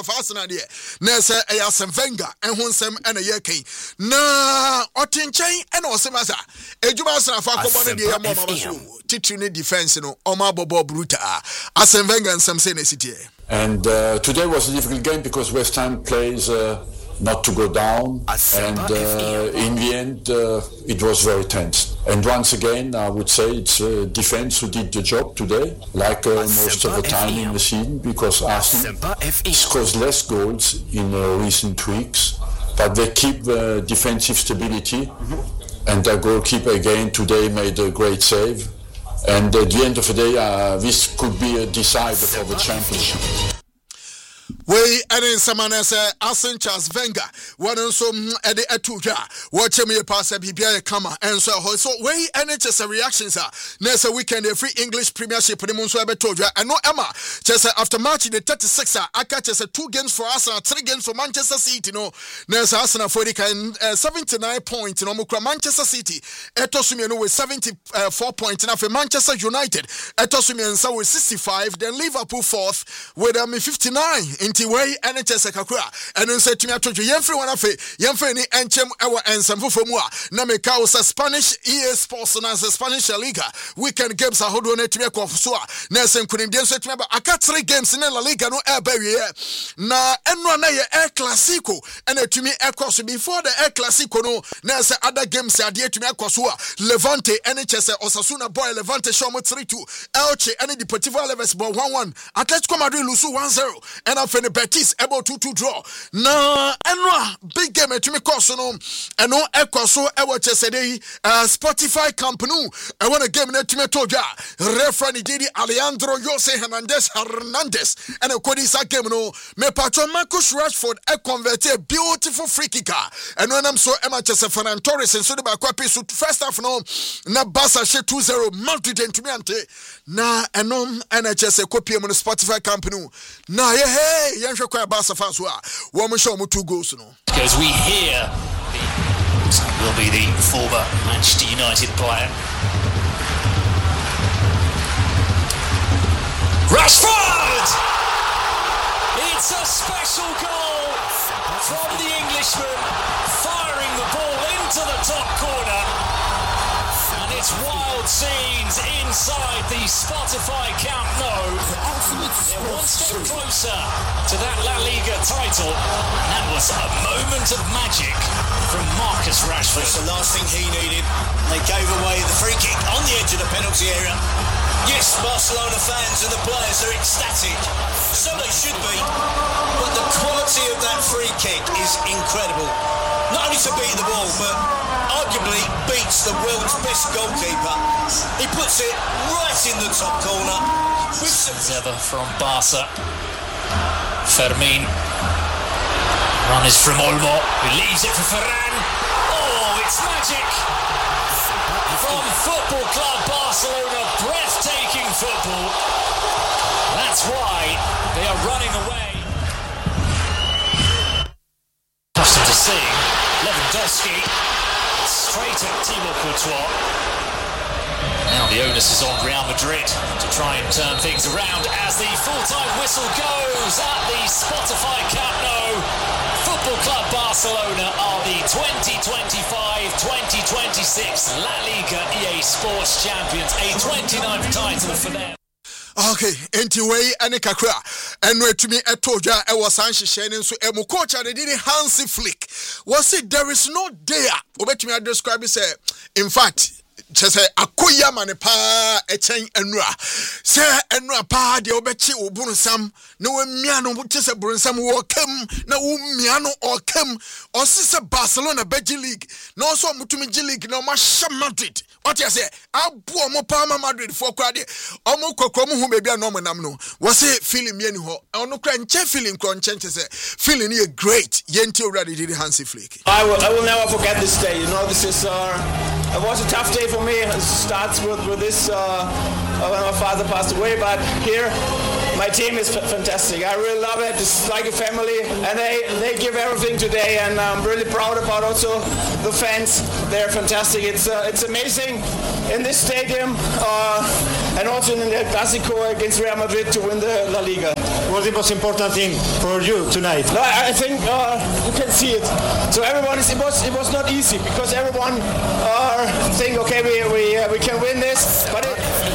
Fasana deɛ na sɛ ɛyɛ Arsene Wenger ɛho nsɛm ɛna yɛ kan na ɔtenkyɛn ɛna ɔsɛm asa edwuma Arsenal fa akɔbɔ no deɛ yɛ mɔ ma so titiri ne defense no ɔma bɔbɔ bruta Arsene Wenger nsɛm sɛ na sitie. And today was a difficult game because West Ham plays not to go down, and in the end it was very tense. And once again, I would say it's defense who did the job today, like most of the time in the season, because Arsenal scores less goals in recent weeks, but they keep defensive stability, and their goalkeeper again today made a great save. And at the end of the day, this could be a decider for the championship. We any samana say Arsene Charles Wenger one so ede etuja watch me pass bibia kama and so we any just reactions are next weekend the free English Premiership the so ebetoja and no Emma just after match the 36 aka just 2 games for Arsenal 3 games for Manchester City no next Arsenal for the kind 79 points no mukra Manchester City etosumi no with 74 points now for Manchester United etosumi and with 65 then Liverpool fourth with 59 inti way NHS kakura eno nse tumi atodwo yemfre wana fe yemfre ni enchem ewo ensem fofomu a na meka wo Spanish EA Sports na Spanish La Liga weekend games ahodo na tumi ekofso a na ese nkunimdie nso tumi ba aka 3 games in La Liga no eba wie na eno na ye El Clasico ena tumi ekoso before the El Clasico no na ese other games ade tumi ekoso a Levante NHS Osasuna boy Levante show mo 3-2 Elche ene Deportivo Alaves ball 1-1 Atletico Madrid lose 1-0 and after the Betis able to draw na enwa big game etumi course no eno ekoso ewo chesede Spotify Camp Nou e won a game na etumi toja referee Didi Alejandro Jose Hernandez and ekodi sa game no me patron Marcus Rashford e convert a beautiful free kicker and when am so Emma Chese Ferran Torres and so the back so first half no na Barca she 2-0 Madrid etumi ante na enom NHS kopie mo Spotify Camp Nou na hey Yansha kwa Barca fans wa woman show mo 2 goals no because we hear will be the former Manchester United player Rashford. It's a special goal from the Englishman, firing the ball into the top corner. And it's wild scenes inside the Spotify Camp Nou. They're one step closer to that La Liga title. And that was a moment of magic from Marcus Rashford. It's the last thing he needed. They gave away the free kick on the edge of the penalty area. Yes, Barcelona fans and the players are ecstatic. So they should be. But the quality of that free kick is incredible. Not only to beat the ball, but arguably beats the world's best goalkeeper. He puts it right in the top corner. As ever from Barca. Fermin. Run is from Olmo, who leaves it for Ferran. Oh, it's magic. From Football Club Barcelona, breathtaking football. That's why they are running away. Accustomed to seeing Lewandowski straight at Thibaut Courtois. Now the onus is on Real Madrid to try and turn things around as the full-time whistle goes at the Spotify Camp Nou. Football Club Barcelona are the 2025-2026 La Liga EA Sports champions, a 29th title for them. Okay, anyway, ane kakra eno etumi etoja e was anhyehyɛ nso emu coach ade did Hansi Flick was it there is no day obetumi describe say in fact chese akoya mane pa echen enura se enura pa de obechi obunsam na wamia no chese bunsam wo kam na wumia no okam osise Barcelona Belgian league na also mutumi G league na ma Madrid what you say abu omo pa Madrid for kwade omo kokrom hu bebia no monam no was it feeling me ni ho ono kra nche feeling kro nche chese feeling is great yenti already did Hansi Flick. I will never forget this day. You know, this is it was a tough day for me. It starts with this when my father passed away, but here my team is fantastic. I really love it. It's like a family, and they give everything today, and I'm really proud about also the fans. They're fantastic. It's amazing in this stadium and also in the Clásico against Real Madrid to win the La Liga. What's the most important thing for you tonight? No, I think you can see it. So everyone it was not easy because everyone think okay we can win this, but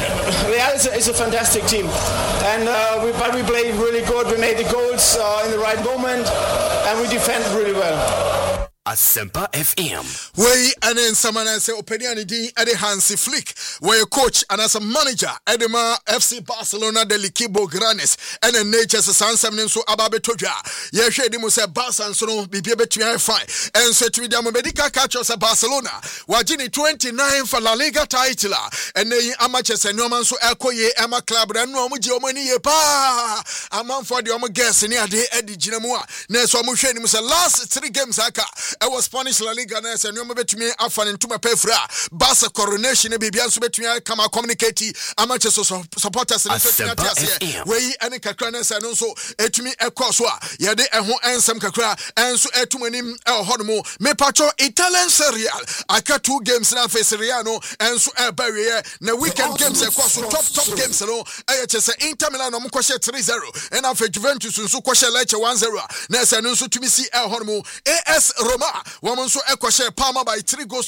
Real is a fantastic team, and we played really good. We made the goals in the right moment, and we defended really well. Asempa FM. We and then someone say opinion di Eddie Hansi Flick, where coach and as a manager Edema FC Barcelona de Liquibo Granes and then Nature's Sansamnin so Ababe Toja. Yes, Edimu say Barca and so be between fine. And so to the medical catchers of Barcelona, Wajini 29 for La Liga title, and they amateurs and no man so Ecoye Emma Club and no Mujomani pa a man for the Omo guest near the Eddie Jinamua. Neso Musheni was the last 3 games aka. I was Spanish La Liga and you bet me afan into my pefra Barca coronation bibian so bet me come communicate amateurs supporters and we any kakraness and also etumi ekoswa yede eho ensem kakra enso etumanim ehodomo me pacho Italian Serie A aka 2 games na face Serie A no enso ebawe na weekend games ekoso top games no ehchese Inter Milan no mkwahye 3-0 and afa Juventus nso kwahye Lecce 1-0 na ese no nso tumi si ehodomo AS Roma woman so ekwahye Parma by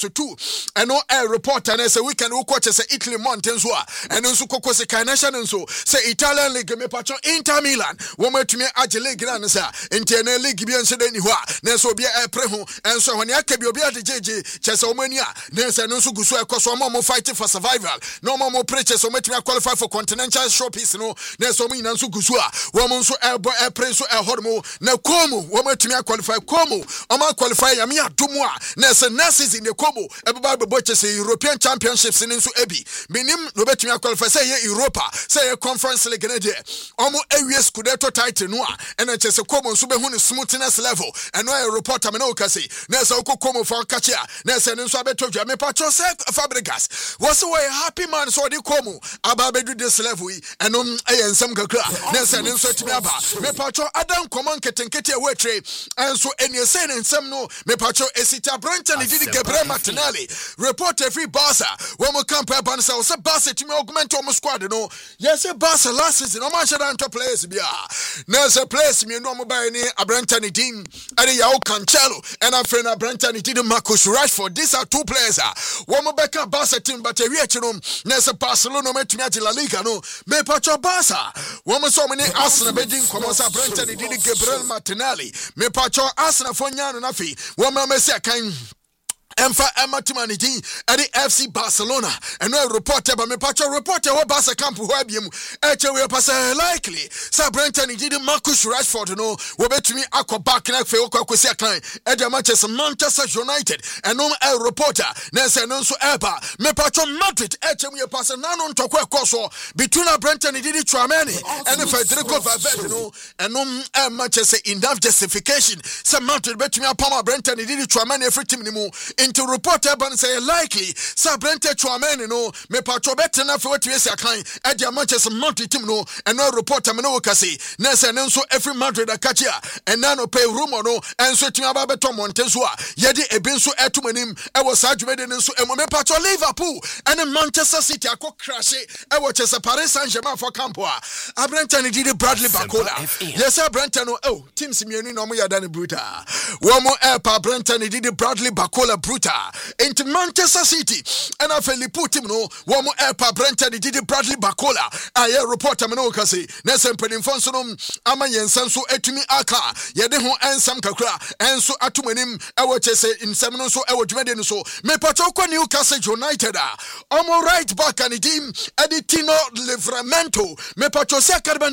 3-2 and no reporter na say weekend wo kwache say Italy mountains wa and nso kokose Carnation nso say Italian league me pacho Inter Milan woman tumi age league na nsa internal league bi ense dani ho na so bia epre ho enso ho ne akabi obi adejeje chese omani a na se nso guso ekoso mo fighting for survival no mo preachers so matumi qualify for continental showpiece no na so mo nyina nso guso a woman so ebo epre so ehormo na komu woman tumi qualify komu o qualify ya me adomu a na se nurses in the komu ebeba bebo chese European Championships in nso ebi minim no betumi qualify say Europa say conference league na de omo awie scudetto title no a na chese komu nso be hu ne smoothness level and no reporter me no kasi na se komu for catch ya na se nso abetodwa me patro say Fabregas was a happy man so the komu aba do this level and ensem kakra na se nso timi aba me patro adam command ketenkete wetre enso eni say ensem no me patro esita Brenton did Gabriel Martinelli report every Barca when we camp up and say Barca timi augment on squad no yes Barca last season o man shada to players bia na se players me no mo buy ni Brenton din and ya Cancelo and after Brenton did Marcus Rashford. These are 2 players one mo back Barca team but we no na se Barcelona metumi ati La Liga no me patro Barca one mo so many Arsenal bedin komo sa Brenton did Gabriel Martinelli me patro Arsenal for nyano na fi one mo me say kan Emfa Ematimani at the FC Barcelona and no reporter but me patro reporter what Barca camp who abiem we pass likely Sir Brenton did Marcus Rashford no we bet me akwa back na fe okwakwesi akan e the Manchester United and no reporter na say no so eba me patro Madrid we pass na no ntokwa ekoso between Brenton did Tchouameni and Federico Valverde no and no Manchester enough justification Sir Madrid bet me apama Brenton did Tchouameni every team ni mu into reporter ban say likely Sir Brenton Tchouameni no me patro better na for what we say akan e the Manchester Madrid team no and no reporter me no kasi na say no every Madrid akachia and na no pay rumor no and so tumi aba beto Montezo a ye de ebi nso etumanim e wo sa dwumede nso e me patro Liverpool and Manchester City akọ crash e wo chese Paris Saint-Germain for campo a Brenton did Bradley Bacola yes Sir Brenton no oh teams mienu no mo yada ne bruta wo mo Brenton did Bradley Bacola bruta into Manchester City and a Liverpool team no wo mo Brenton did Bradley Bacola aye reporter me no kasi na sem penimfo so no ama yensan so etumi aka ye de ho ensam kakra enso atumanim e wo chese insam no so e wo dwumade no so me patro kwa Newcastle United omo right back and team Editino Livramento me patro se